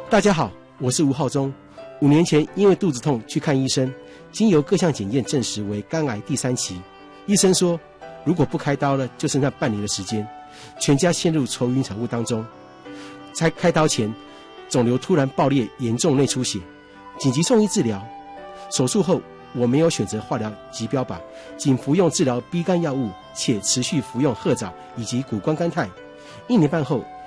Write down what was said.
大家好，我是吴浩中。5年前因为肚子痛去看医生，经由各项检验证实为肝癌第3期。医生说，如果不开刀了，就剩下半年的时间，全家陷入愁云惨雾当中。在开刀前，肿瘤突然爆裂，严重内出血，紧急送医治疗。手术后，我没有选择化疗及标靶，仅服用治疗 B 肝药物，且持续服用褐藻以及谷胱甘肽。1年半后，